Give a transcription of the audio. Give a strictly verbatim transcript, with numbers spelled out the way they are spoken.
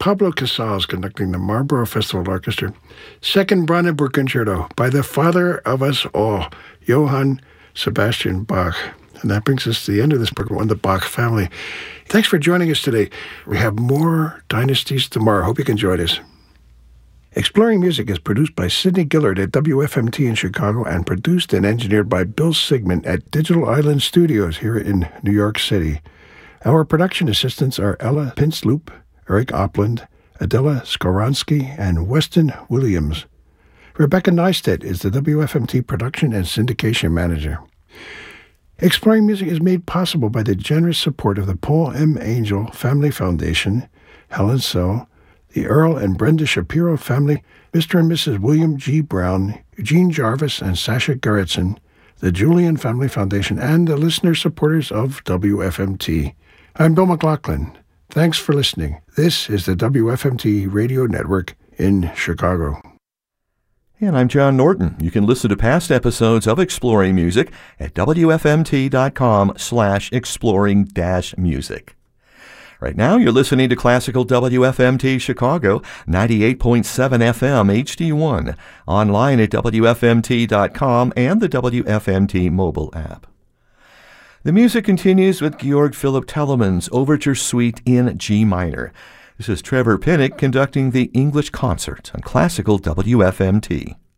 Pablo Casals conducting the Marlborough Festival Orchestra. Second Brandenburg Concerto by the father of us all, Johann Sebastian Bach. And that brings us to the end of this program on the Bach family. Thanks for joining us today. We have more Dynasties tomorrow. Hope you can join us. Exploring Music is produced by Sidney Gillard at W F M T in Chicago and produced and engineered by Bill Sigmund at Digital Island Studios here in New York City. Our production assistants are Ella Pinsloop, Eric Opland, Adela Skoronsky, and Weston Williams. Rebecca Neistat is the W F M T production and syndication manager. Exploring Music is made possible by the generous support of the Paul M. Angel Family Foundation, Helen So, the Earl and Brenda Shapiro family, Mister and Missus William G. Brown, Eugene Jarvis, and Sasha Gerritsen, the Julian Family Foundation, and the listener supporters of W F M T. I'm Bill McLaughlin. Thanks for listening. This is the W F M T Radio Network in Chicago. And I'm John Norton. You can listen to past episodes of Exploring Music at W F M T dot com slash exploring dash music. Right now, you're listening to Classical W F M T Chicago, ninety-eight point seven F M H D one, online at W F M T dot com and the W F M T mobile app. The music continues with Georg Philipp Telemann's Overture Suite in G minor. This is Trevor Pinnock conducting the English Concert on Classical W F M T.